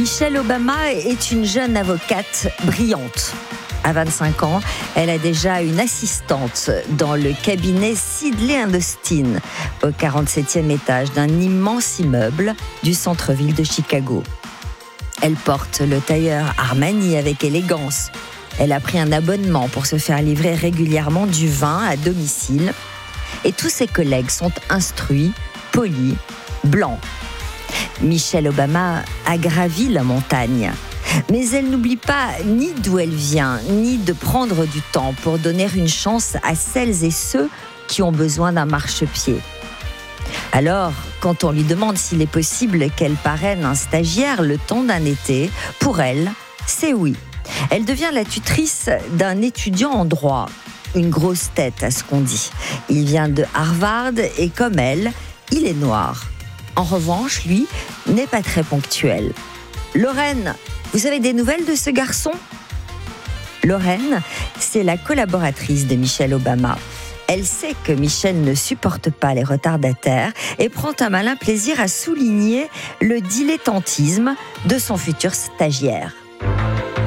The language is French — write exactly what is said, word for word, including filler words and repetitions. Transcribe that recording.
Michelle Obama est une jeune avocate brillante. À vingt-cinq ans, elle a déjà une assistante dans le cabinet Sidley and Austin, au quarante-septième étage d'un immense immeuble du centre-ville de Chicago. Elle porte le tailleur Armani avec élégance. Elle a pris un abonnement pour se faire livrer régulièrement du vin à domicile. Et tous ses collègues sont instruits, polis, blancs. Michelle Obama a gravi la montagne. Mais elle n'oublie pas ni d'où elle vient, ni de prendre du temps pour donner une chance à celles et ceux qui ont besoin d'un marchepied. Alors, quand on lui demande s'il est possible qu'elle parraine un stagiaire le temps d'un été, pour elle, c'est oui. Elle devient la tutrice d'un étudiant en droit. Une grosse tête à ce qu'on dit. Il vient de Harvard et comme elle, il est noir. En revanche, lui, n'est pas très ponctuel. Lorraine, vous avez des nouvelles de ce garçon ? Lorraine, c'est la collaboratrice de Michelle Obama. Elle sait que Michelle ne supporte pas les retardataires et prend un malin plaisir à souligner le dilettantisme de son futur stagiaire.